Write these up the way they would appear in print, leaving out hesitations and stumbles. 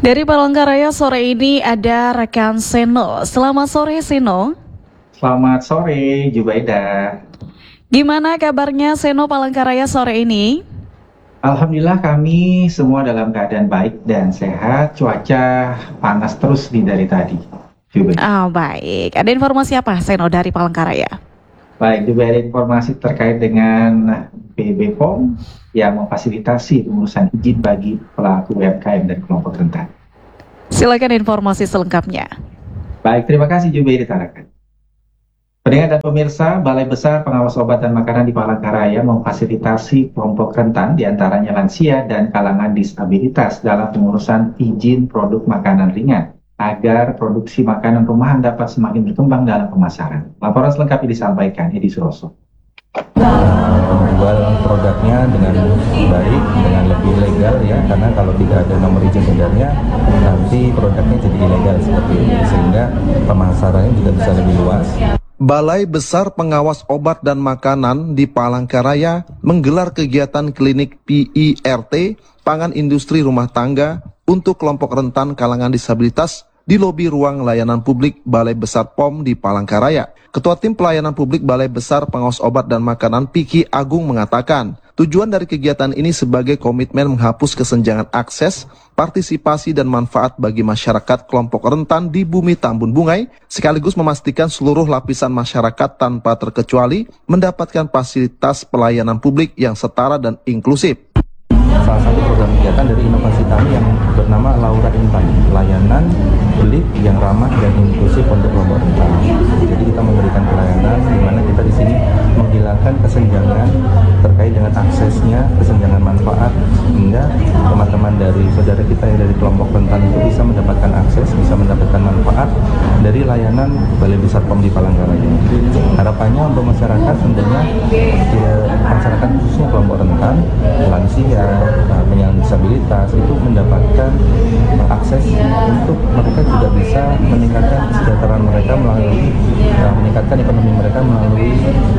Dari Palangkaraya sore ini ada rekan Seno. Selamat sore Seno. Selamat sore Jubaida. Gimana kabarnya Seno Palangkaraya sore ini? Alhamdulillah kami semua dalam keadaan baik dan sehat. Cuaca panas terus dari tadi, Jubaida. Baik. Ada informasi apa Seno dari Palangkaraya? Baik, juga ada informasi terkait dengan PB POM yang memfasilitasi pengurusan izin bagi pelaku UMKM dari kelompok rentan. Silakan informasi selengkapnya. Baik, terima kasih Jubaida Tarakan. Pendengar dan pemirsa, Balai Besar Pengawas Obat dan Makanan di Palangkaraya memfasilitasi kelompok rentan diantaranya lansia dan kalangan disabilitas dalam pengurusan izin produk makanan ringan agar produksi makanan rumahan dapat semakin berkembang dalam pemasaran. Laporan selengkapnya disampaikan Edi Suroso. Menjual produknya dengan baik, dengan lebih legal ya, karena kalau tidak ada nomor izin edarnya nanti produknya jadi ilegal seperti itu, sehingga pemasarannya juga bisa lebih luas. Balai Besar Pengawas Obat dan Makanan di Palangkaraya menggelar kegiatan klinik PIRT, Pangan Industri Rumah Tangga, untuk kelompok rentan kalangan disabilitas di lobi ruang layanan publik Balai Besar POM di Palangkaraya. Ketua Tim Pelayanan Publik Balai Besar Pengawas Obat dan Makanan Piki Agung mengatakan, tujuan dari kegiatan ini sebagai komitmen menghapus kesenjangan akses, partisipasi dan manfaat bagi masyarakat kelompok rentan di bumi Tambun Bungai, sekaligus memastikan seluruh lapisan masyarakat tanpa terkecuali mendapatkan fasilitas pelayanan publik yang setara dan inklusif. Salah satu program kegiatan dari inovasi kami yang bernama Laura Intan, layanan beli yang ramah dan inklusif untuk kelompok rentan. Jadi kita memberikan pelayanan di mana kita di sini menghilangkan kesenjangan terkait dengan aksesnya, kesenjangan manfaat, hingga teman-teman dari saudara kita yang dari kelompok rentan itu bisa mendapatkan akses, bisa mendapatkan manfaat dari layanan Balai Besar POM di Palangkaraya. Harapannya untuk masyarakat tentunya masyarakat khususnya kelompok rentan, lansia, penyandang disabilitas itu mendapatkan akses untuk mereka juga bisa meningkatkan kesejahteraan mereka melalui meningkatkan ekonomi mereka melalui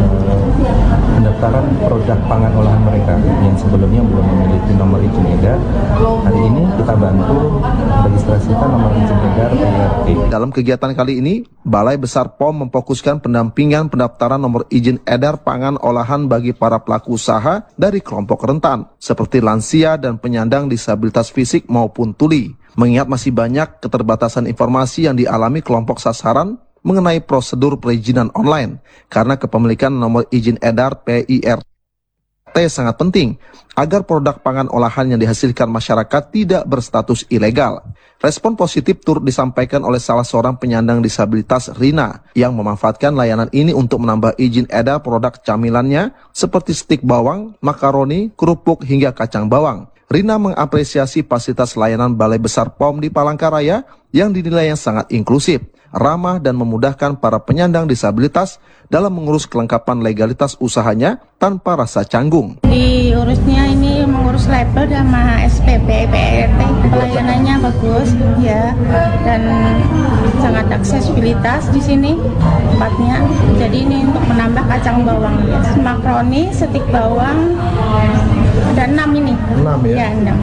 pendaftaran produk pangan olahan mereka yang sebelumnya belum memiliki nomor izin edar. Hari ini kita bantu registrasikan nomor izin edar PIRT. Dalam kegiatan kali ini, Balai Besar POM memfokuskan pendampingan pendaftaran nomor izin edar pangan olahan bagi para pelaku usaha dari kelompok rentan, seperti lansia dan penyandang disabilitas fisik maupun tuli. Mengingat masih banyak keterbatasan informasi yang dialami kelompok sasaran mengenai prosedur perizinan online, karena kepemilikan nomor izin edar PIRT sangat penting agar produk pangan olahan yang dihasilkan masyarakat tidak berstatus ilegal. Respon positif turut disampaikan oleh salah seorang penyandang disabilitas, Rina, yang memanfaatkan layanan ini untuk menambah izin edar produk camilannya seperti stik bawang, makaroni, kerupuk hingga kacang bawang. Rina mengapresiasi fasilitas layanan Balai Besar POM di Palangkaraya yang dinilai yang sangat inklusif, ramah dan memudahkan para penyandang disabilitas dalam mengurus kelengkapan legalitas usahanya tanpa rasa canggung. Diurusnya ini mengurus label sama SPP, PIRT, pelayanannya bagus ya, dan sangat aksesibilitas di sini tempatnya. Jadi ini untuk menambah kacang bawang ya, makaroni, stik bawang, ada 6 ini. 6 ya? Ya 6.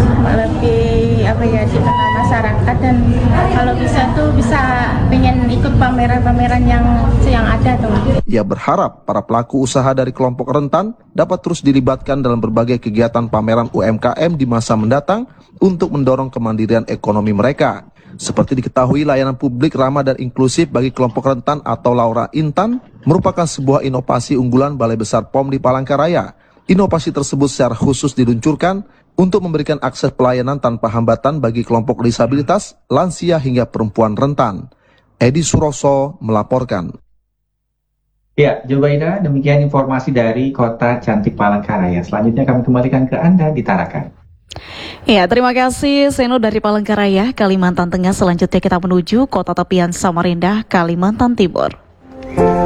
Lebih dikenal masyarakat, dan kalau bisa tuh bisa pengen ikut pameran-pameran yang ada tuh. Ia berharap para pelaku usaha dari kelompok rentan dapat terus dilibatkan dalam berbagai kegiatan pameran UMKM di masa mendatang untuk mendorong kemandirian ekonomi mereka. Seperti diketahui, layanan publik ramah dan inklusif bagi kelompok rentan atau Laura Intan merupakan sebuah inovasi unggulan Balai Besar POM di Palangkaraya. Inovasi tersebut secara khusus diluncurkan untuk memberikan akses pelayanan tanpa hambatan bagi kelompok disabilitas, lansia hingga perempuan rentan. Edi Suroso melaporkan. Ya, Jubaida, demikian informasi dari Kota Cantik Palangkaraya. Selanjutnya kami kembalikan ke Anda di Tarakan. Ya, terima kasih Seno dari Palangkaraya, Kalimantan Tengah. Selanjutnya kita menuju Kota Tepian Samarinda, Kalimantan Timur.